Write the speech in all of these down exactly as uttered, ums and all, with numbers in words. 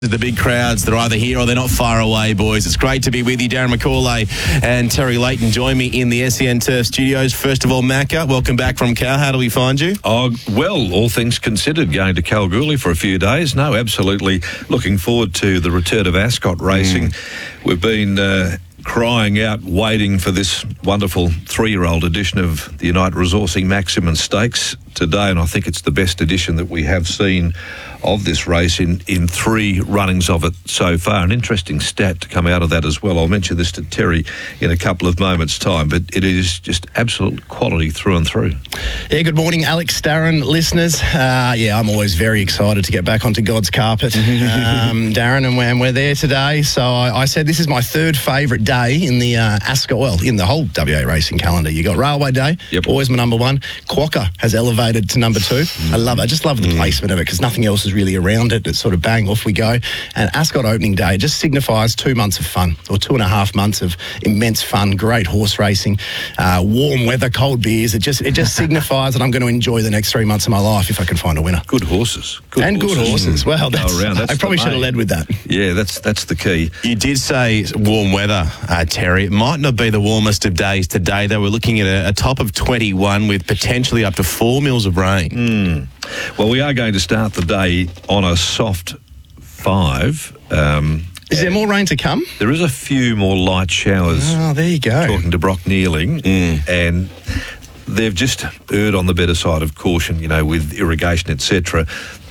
The big crowds, they're either here or they're not far away, boys. It's great to be with you. Darren McCauley and Terry Layton join me in the S E N Turf studios. First of all, Macca, welcome back from Cal. How do we find you? Oh, well, all things considered, going to Kalgoorlie for a few days. No, absolutely looking forward to the return of Ascot racing. Mm. We've been uh, crying out, waiting for this wonderful three-year-old edition of the United Resourcing Maximum Stakes today, and I think it's the best edition that we have seen of this race in, in three runnings of it so far. An interesting stat to come out of that as well. I'll mention this to Terry in a couple of moments' time, but it is just absolute quality through and through. Yeah, good morning, Alex Darren listeners. Uh, yeah, I'm always very excited to get back onto God's carpet, um, Darren, and we're, and we're there today. So I, I said this is my third favourite day in the uh, Ascot, well, in the whole W A racing calendar. You got Railway Day, yep. always my number one. Quokka has elevated to number two. Mm. I love it. I just love the mm. placement of it because nothing else is really around it. It's sort of bang, off we go. And Ascot opening day just signifies two months of fun, or two and a half months of immense fun, great horse racing, uh, warm weather, cold beers. It just it just signifies that I'm going to enjoy the next three months of my life if I can find a winner. Good horses. Good and horses. good horses. Well, that's, around. That's I probably should have led with that. Yeah, that's that's the key. You did say warm weather, uh, Terry. It might not be the warmest of days today, though. We're looking at a, a top of twenty-one with potentially up to four mils of rain. Mm. Well, we are going to start the day on a soft five. Um, is there more rain to come? There is a few more light showers. Oh, there you go. Talking to Brock Nearling, mm. and they've just erred on the better side of caution, you know, with irrigation, et cetera.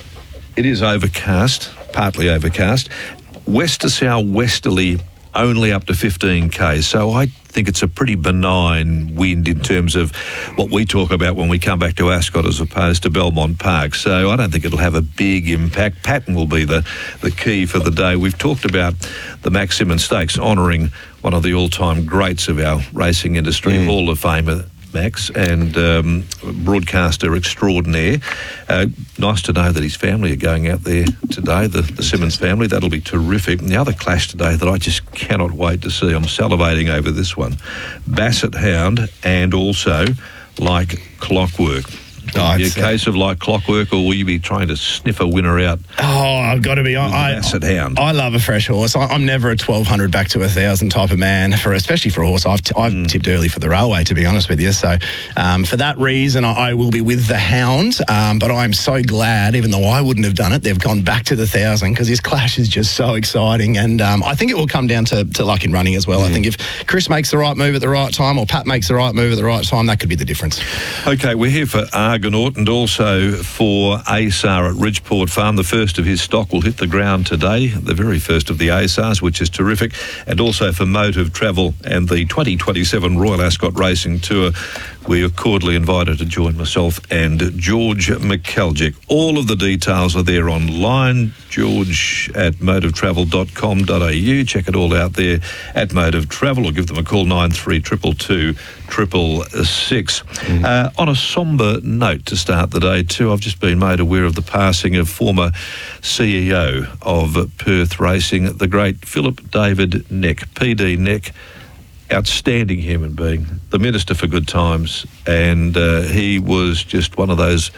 It is overcast, partly overcast. West to south westerly, only up to fifteen kays. So I think it's a pretty benign wind in terms of what we talk about when we come back to Ascot as opposed to Belmont Park. So I don't think it'll have a big impact. Pattern will be the, the key for the day. We've talked about the Maximum Stakes, honouring one of the all-time greats of our racing industry, mm. Hall of Famer Max, and um, broadcaster extraordinaire. Uh, nice to know that his family are going out there today, the, the Simmons family. That'll be terrific. And the other clash today that I just cannot wait to see, I'm salivating over this one, Basset Hound and also Like Clockwork. Oh, Will it be a case of Like Clockwork, or will you be trying to sniff a winner out? Oh, I've got to be. I, Basset Hound. I love a fresh horse. I, I'm never a twelve hundred back to one thousand type of man, for especially for a horse. I've, t- I've mm. tipped early for the Railway, to be honest with you. So um, for that reason, I, I will be with the Hound. Um, but I'm so glad, even though I wouldn't have done it, they've gone back to the one thousand, because this clash is just so exciting. And um, I think it will come down to, to luck in running as well. Mm. I think if Chris makes the right move at the right time, or Pat makes the right move at the right time, that could be the difference. Okay, we're here for Argonaut and also for A S A R at Ridgeport Farm. The first of his stock will hit the ground today, the very first of the A S A Rs, which is terrific. And also for Motive Travel and the twenty twenty-seven Royal Ascot Racing Tour. We are cordially invited to join myself and George McKelgic. All of the details are there online, George at motive travel dot com dot a u. Check it all out there at Motive Travel, or give them a call, nine three two two two triple six. Mm. Uh, on a sombre note to start the day too, I've just been made aware of the passing of former C E O of Perth Racing, the great Philip David Neck, P D Neck. Outstanding human being, the Minister for Good Times, and uh, he was just one of those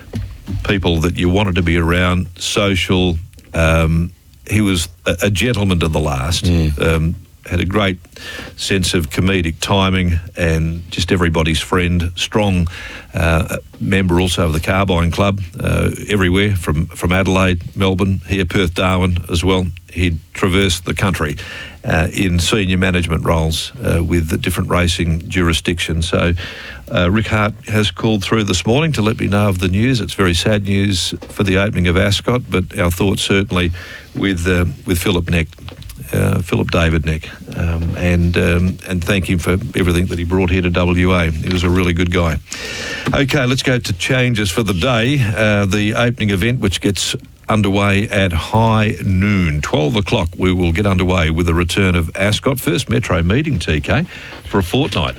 people that you wanted to be around, social. Um, he was a, a gentleman to the last. Mm. Um, had a great sense of comedic timing and just everybody's friend. Strong uh, member also of the Carbine Club, uh, everywhere from, from Adelaide, Melbourne, here Perth, Darwin as well. He'd traversed the country uh, in senior management roles uh, with the different racing jurisdictions. So uh, Rick Hart has called through this morning to let me know of the news. It's very sad news for the opening of Ascot, but our thoughts certainly with uh, with Philip Neck. Uh, Philip David Neck, um, and um, and thank him for everything that he brought here to W A. He was a really good guy. Okay, let's go to changes for the day. Uh, the opening event, which gets underway at high noon, twelve o'clock, we will get underway with the return of Ascot. First Metro meeting, T K, for a fortnight.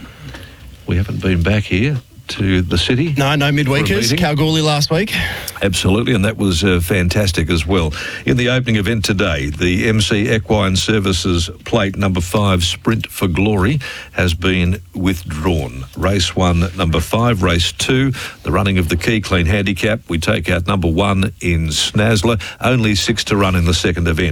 We haven't been back here to the city. No, no midweekers. Kalgoorlie last week. Absolutely, and that was uh, fantastic as well. In the opening event today, the M C Equine Services plate number five Sprint for Glory has been withdrawn. Race one, number five. Race two, the running of the Key Clean Handicap. We take out number one in Snazzler. Only six to run in the second event.